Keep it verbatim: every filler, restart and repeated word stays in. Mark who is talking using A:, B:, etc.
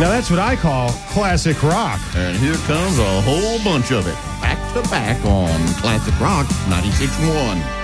A: Now that's what I call classic rock.
B: And here comes a whole bunch of it, back to back on Classic Rock ninety-six point one.